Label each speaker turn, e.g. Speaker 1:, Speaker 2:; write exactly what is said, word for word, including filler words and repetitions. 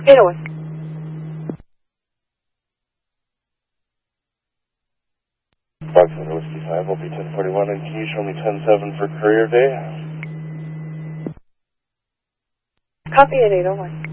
Speaker 1: eight oh one.
Speaker 2: Foxtrot Whiskey five will be ten forty-one, and can you show me ten seven for Courier Day?
Speaker 1: Copy at eight oh one.